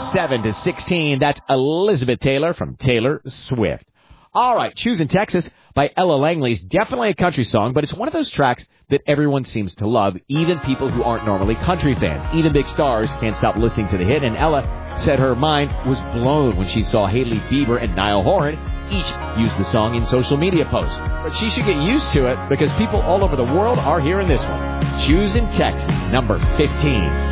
7-16. That's Elizabeth Taylor from Taylor Swift. All right, Choosing Texas by Ella Langley is definitely a country song, but it's one of those tracks that everyone seems to love, even people who aren't normally country fans. Even big stars can't stop listening to the hit, and Ella said her mind was blown when she saw Hailey Bieber and Niall Horan each use the song in social media posts. But she should get used to it because people all over the world are hearing this one. Choosing Texas, number 15.